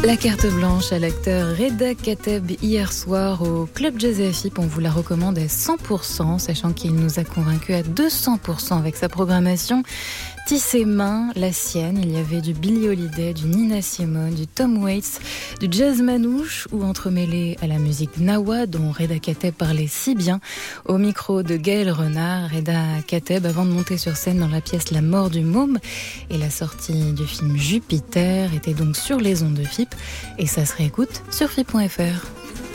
La carte blanche à l'acteur Reda Kateb hier soir au Club Jazz et FIP. On vous la recommande à 100%, sachant qu'il nous a convaincus à 200% avec sa programmation. Tissé main, la sienne, il y avait du Billie Holiday, du Nina Simone, du Tom Waits, du jazz manouche ou entremêlé à la musique Gnawa dont Reda Kateb parlait si bien. Au micro de Gaël Renard, Reda Kateb, avant de monter sur scène dans la pièce La mort du môme et la sortie du film Jupiter, était donc sur les ondes de FIP et ça se réécoute sur FIP.fr.